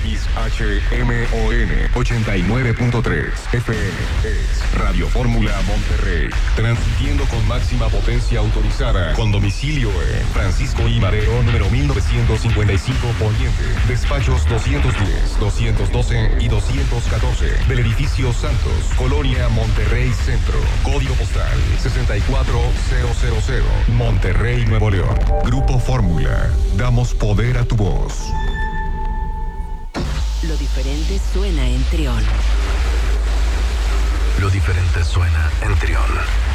XHMON 89.3 FM es Radio Fórmula Monterrey, transmitiendo con máxima potencia autorizada, con domicilio en Francisco I. Madero, número 1955 Poniente, despachos 210, 212 y 214 del edificio Santos, Colonia Monterrey Centro, código postal 64000, Monterrey, Nuevo León. Grupo Fórmula, damos poder a tu voz. Lo diferente suena en Trión. Lo diferente suena en Trión.